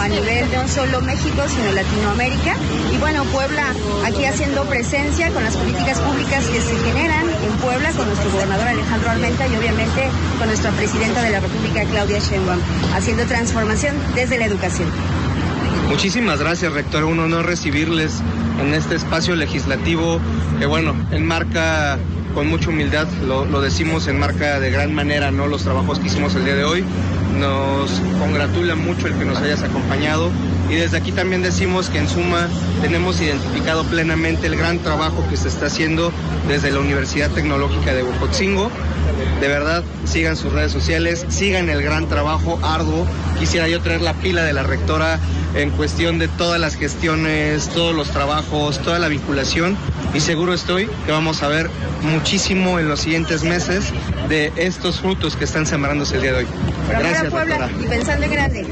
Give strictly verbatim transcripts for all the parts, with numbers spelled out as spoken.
nivel de un solo México, sino Latinoamérica. Y bueno, Puebla aquí haciendo presencia con las políticas públicas que se generan en Puebla, con nuestro gobernador Alejandro Armenta y obviamente con nuestra presidenta de la República, Claudia Sheinbaum, haciendo transformación desde la educación. Muchísimas gracias, rector. Un honor recibirles en este espacio legislativo que, bueno, enmarca con mucha humildad, lo, lo decimos, enmarca de gran manera, ¿no?, los trabajos que hicimos el día de hoy. Nos congratula mucho el que nos hayas acompañado y desde aquí también decimos que en suma tenemos identificado plenamente el gran trabajo que se está haciendo desde la Universidad Tecnológica de Huejotzingo. De verdad, sigan sus redes sociales, sigan el gran trabajo arduo. Quisiera yo traer la pila de la rectora en cuestión de todas las gestiones, todos los trabajos, toda la vinculación, y seguro estoy que vamos a ver muchísimo en los siguientes meses de estos frutos que están sembrándose el día de hoy. Gracias, Puebla, y pensando en grande.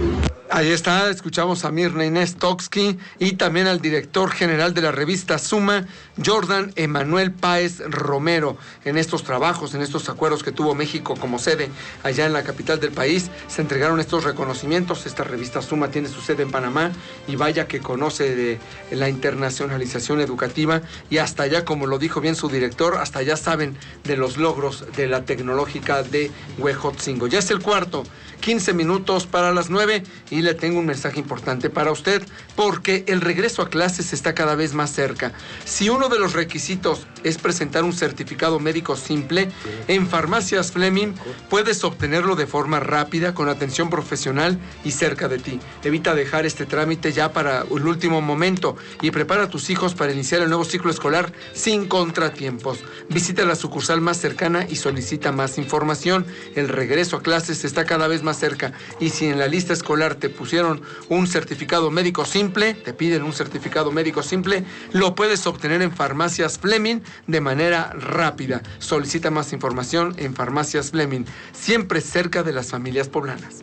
Ahí está, escuchamos a Mirna Inés Toksky y también al director general de la revista Suma, Jordan Emanuel Páez Romero. En estos trabajos, en estos acuerdos que tuvo México como sede allá en la capital del país, se entregaron estos reconocimientos. Esta revista Suma tiene su sede en Panamá y vaya que conoce de la internacionalización educativa y hasta allá, como lo dijo bien su director, hasta allá saben de los logros de la tecnológica de Huejotzingo. Ya es el cuarto, quince minutos para las nueve y le tengo un mensaje importante para usted porque el regreso a clases está cada vez más cerca. Si uno de los requisitos es presentar un certificado médico simple, en Farmacias Fleming puedes obtenerlo de forma rápida, con atención profesional y cerca de ti. Evita dejar este trámite ya para el último momento y prepara a tus hijos para iniciar el nuevo ciclo escolar sin contratiempos. Visita la sucursal más cercana y solicita más información. El regreso a clases está cada vez más cerca y si en la lista escolar te pusieron un certificado médico simple, te piden un certificado médico simple, lo puedes obtener en Farmacias Fleming de manera rápida. Solicita más información en Farmacias Fleming, siempre cerca de las familias poblanas.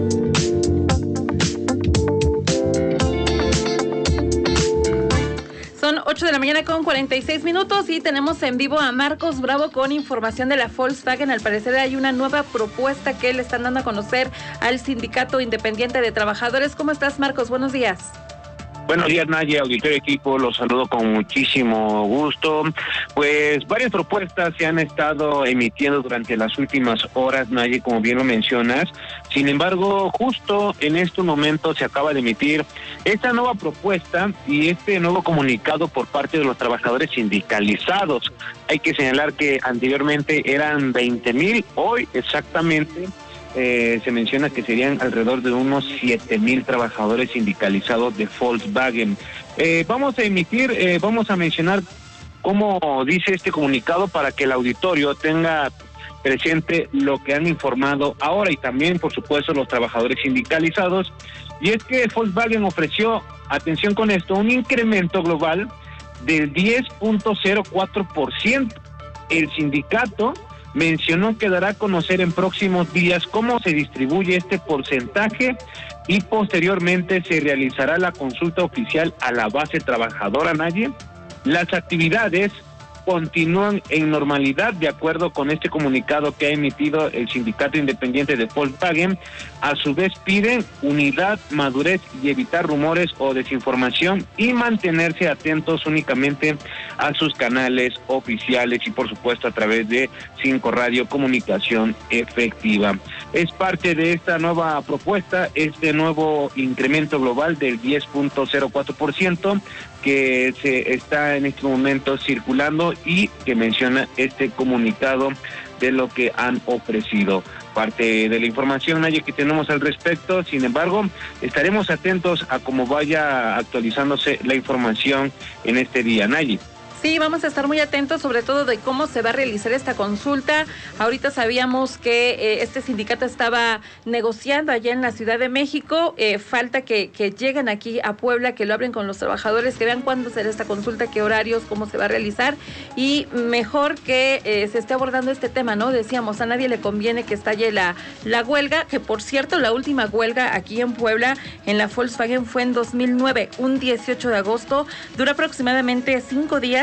Son ocho de la mañana con cuarenta y seis minutos y tenemos en vivo a Marcos Bravo con información de la Volkswagen. Al parecer hay una nueva propuesta que le están dando a conocer al Sindicato Independiente de Trabajadores. ¿Cómo estás, Marcos? Buenos días. Buenos días, Naye, auditorio equipo, los saludo con muchísimo gusto. Pues varias propuestas se han estado emitiendo durante las últimas horas, Naye, como bien lo mencionas. Sin embargo, justo en estos momentos se acaba de emitir esta nueva propuesta y este nuevo comunicado por parte de los trabajadores sindicalizados. Hay que señalar que anteriormente eran veinte mil, hoy exactamente Eh, se menciona que serían alrededor de unos siete mil trabajadores sindicalizados de Volkswagen. Eh, vamos a emitir, eh, vamos a mencionar cómo dice este comunicado para que el auditorio tenga presente lo que han informado ahora y también, por supuesto, los trabajadores sindicalizados. Y es que Volkswagen ofreció, atención con esto, un incremento global del diez punto cero cuatro por ciento. El sindicato mencionó que dará a conocer en próximos días cómo se distribuye este porcentaje y posteriormente se realizará la consulta oficial a la base trabajadora, Naye. Las actividades continúan en normalidad de acuerdo con este comunicado que ha emitido el Sindicato Independiente de Volkswagen. A su vez piden unidad, madurez y evitar rumores o desinformación y mantenerse atentos únicamente a sus canales oficiales y por supuesto a través de Cinco Radio Comunicación Efectiva. Es parte de esta nueva propuesta, este nuevo incremento global del diez punto cero cuatro por ciento que se está en este momento circulando y que menciona este comunicado de lo que han ofrecido. Parte de la información, Naye, que tenemos al respecto. Sin embargo, estaremos atentos a cómo vaya actualizándose la información en este día, Naye. Sí, vamos a estar muy atentos, sobre todo de cómo se va a realizar esta consulta. Ahorita sabíamos que eh, este sindicato estaba negociando allá en la Ciudad de México. Eh, falta que, que lleguen aquí a Puebla, que lo hablen con los trabajadores, que vean cuándo será esta consulta, qué horarios, cómo se va a realizar. Y mejor que eh, se esté abordando este tema, ¿no? Decíamos, a nadie le conviene que estalle la, la huelga, que por cierto, la última huelga aquí en Puebla, en la Volkswagen, fue en dos mil nueve, un dieciocho de agosto. Dura aproximadamente cinco días.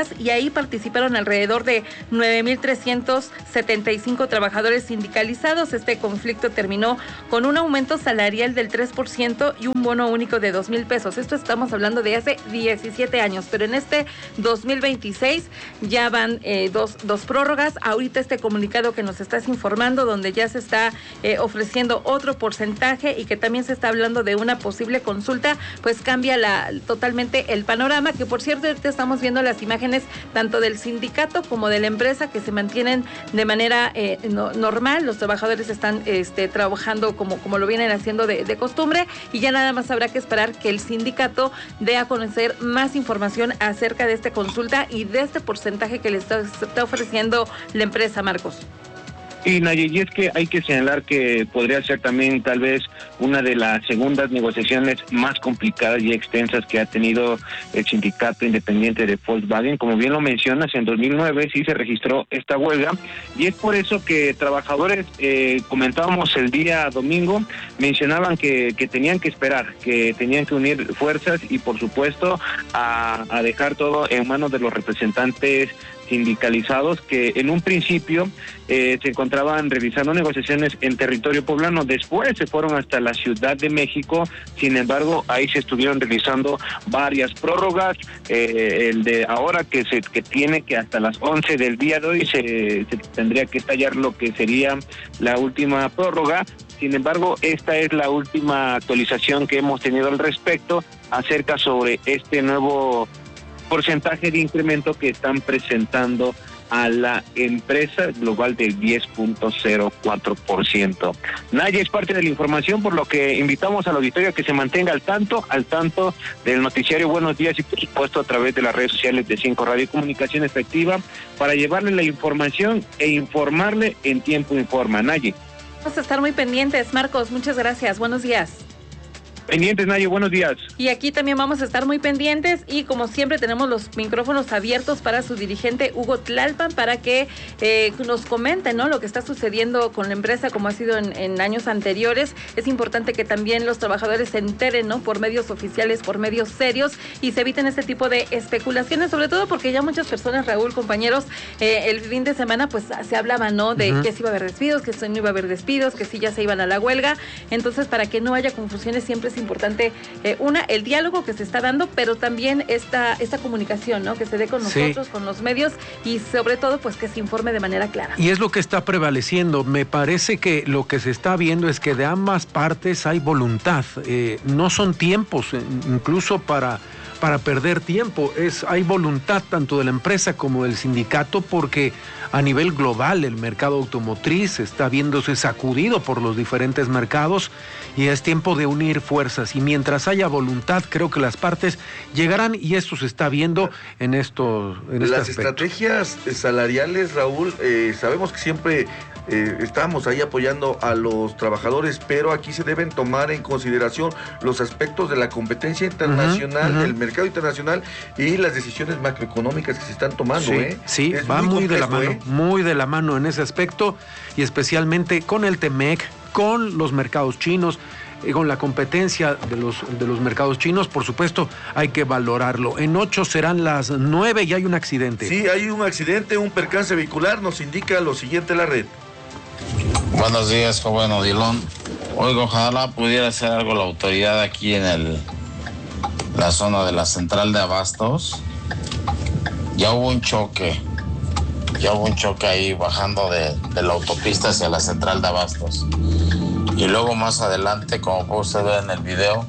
prórrogas y ahí participaron alrededor de nueve mil trescientos setenta y cinco trabajadores sindicalizados. Este conflicto terminó con un aumento salarial del tres por ciento y un bono único de dos mil pesos. Esto estamos hablando de hace diecisiete años, pero en este dos mil veintiséis ya van eh, dos, dos prórrogas. Ahorita este comunicado que nos estás informando, donde ya se está eh, ofreciendo otro porcentaje y que también se está hablando de una posible consulta, pues cambia la, totalmente el panorama, que por cierto ahorita estamos viendo las imágenes tanto del sindicato como de la empresa que se mantienen de manera eh, no, normal. Los trabajadores están este, trabajando como, como lo vienen haciendo de, de costumbre, y ya nada más habrá que esperar que el sindicato dé a conocer más información acerca de esta consulta y de este porcentaje que le está, está ofreciendo la empresa, Marcos. Y Naye, y es que hay que señalar que podría ser también tal vez una de las segundas negociaciones más complicadas y extensas que ha tenido el sindicato independiente de Volkswagen. Como bien lo mencionas, en dos mil nueve sí se registró esta huelga, y es por eso que trabajadores, eh, comentábamos el día domingo, mencionaban que, que tenían que esperar, que tenían que unir fuerzas y por supuesto a, a dejar todo en manos de los representantes sindicalizados, que en un principio eh, se encontraban realizando negociaciones en territorio poblano. Después se fueron hasta la Ciudad de México. Sin embargo, ahí se estuvieron realizando varias prórrogas. Eh, el de ahora que se que tiene que hasta las once del día de hoy se, se tendría que estallar lo que sería la última prórroga. Sin embargo, esta es la última actualización que hemos tenido al respecto acerca sobre este nuevo porcentaje de incremento que están presentando a la empresa global del diez punto cero cuatro por ciento. Naya, es parte de la información, por lo que invitamos al auditorio a que se mantenga al tanto, al tanto del noticiario Buenos Días y por supuesto a través de las redes sociales de Cinco Radio y Comunicación Efectiva para llevarle la información e informarle en tiempo informa. Naya. Vamos a estar muy pendientes, Marcos, muchas gracias, buenos días. Pendientes, Nayo, buenos días. Y aquí también vamos a estar muy pendientes y como siempre tenemos los micrófonos abiertos para su dirigente Hugo Tlalpan para que eh, nos comente, ¿no?, lo que está sucediendo con la empresa como ha sido en, en años anteriores. Es importante que también los trabajadores se enteren, ¿no?, por medios oficiales, por medios serios y se eviten este tipo de especulaciones, sobre todo porque ya muchas personas, Raúl, compañeros, eh, el fin de semana pues se hablaba, ¿no?, de uh-huh. que si iba a haber despidos, que si no iba a haber despidos, que si ya se iban a la huelga. Entonces, para que no haya confusiones, siempre es importante, eh, una, el diálogo que se está dando, pero también esta, esta comunicación, ¿no?, que se dé con nosotros, sí. con los medios y sobre todo, pues que se informe de manera clara. Y es lo que está prevaleciendo. Me parece que lo que se está viendo es que de ambas partes hay voluntad. Eh, no son tiempos, incluso para... para perder tiempo, es hay voluntad tanto de la empresa como del sindicato, porque a nivel global el mercado automotriz está viéndose sacudido por los diferentes mercados y es tiempo de unir fuerzas, y mientras haya voluntad creo que las partes llegarán, y esto se está viendo en esto en este Las aspecto. Estrategias salariales, Raúl, eh, sabemos que siempre Eh, estamos ahí apoyando a los trabajadores, pero aquí se deben tomar en consideración los aspectos de la competencia internacional, uh-huh, uh-huh. del mercado internacional y las decisiones macroeconómicas que se están tomando. Sí, ¿eh? sí, es va muy, muy complejo, de la mano, ¿eh? muy de la mano en ese aspecto, y especialmente con el Temec, con los mercados chinos, con la competencia de los, de los mercados chinos. Por supuesto, hay que valorarlo. En ocho serán las nueve y hay un accidente. Sí, hay un accidente, un percance vehicular, nos indica lo siguiente la red. Buenos días, joven Odilón. Oiga, ojalá pudiera hacer algo la autoridad aquí en el la zona de la central de Abastos. Ya hubo un choque, ya hubo un choque ahí bajando de, de la autopista hacia la central de Abastos. Y luego más adelante, como puede usted ver en el video,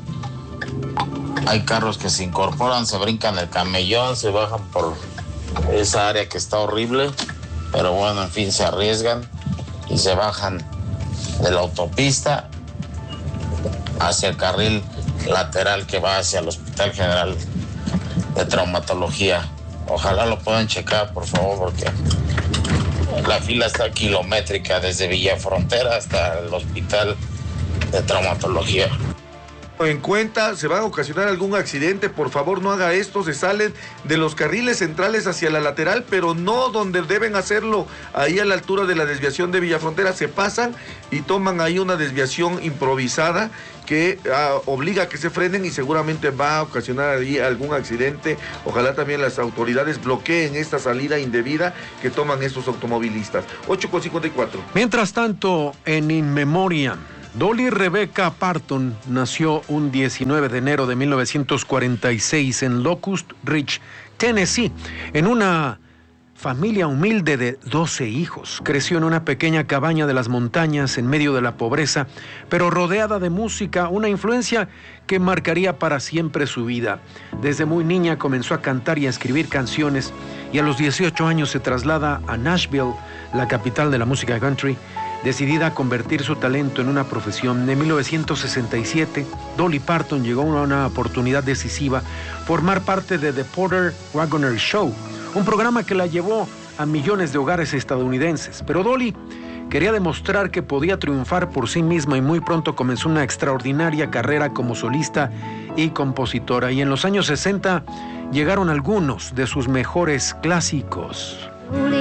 hay carros que se incorporan, se brincan el camellón, se bajan por esa área que está horrible, pero bueno, en fin, se arriesgan y se bajan de la autopista hacia el carril lateral que va hacia el Hospital General de Traumatología. Ojalá lo puedan checar, por favor, porque la fila está kilométrica desde Villafrontera hasta el Hospital de Traumatología. En cuenta, se va a ocasionar algún accidente, por favor no haga esto, se salen de los carriles centrales hacia la lateral, pero no donde deben hacerlo, ahí a la altura de la desviación de Villafrontera, se pasan y toman ahí una desviación improvisada que uh, obliga a que se frenen y seguramente va a ocasionar ahí algún accidente. Ojalá también las autoridades bloqueen esta salida indebida que toman estos automovilistas. ocho con cincuenta y cuatro. Mientras tanto, en In Memoriam, Dolly Rebecca Parton nació un diecinueve de enero de mil novecientos cuarenta y seis en Locust Ridge, Tennessee, en una familia humilde de doce hijos. Creció en una pequeña cabaña de las montañas en medio de la pobreza, pero rodeada de música, una influencia que marcaría para siempre su vida. Desde muy niña comenzó a cantar y a escribir canciones y a los dieciocho años se traslada a Nashville, la capital de la música country, decidida a convertir su talento en una profesión. En mil novecientos sesenta y siete, Dolly Parton llegó a una oportunidad decisiva, formar parte de The Porter Wagoner Show, un programa que la llevó a millones de hogares estadounidenses. Pero Dolly quería demostrar que podía triunfar por sí misma y muy pronto comenzó una extraordinaria carrera como solista y compositora. Y en los años sesenta llegaron algunos de sus mejores clásicos.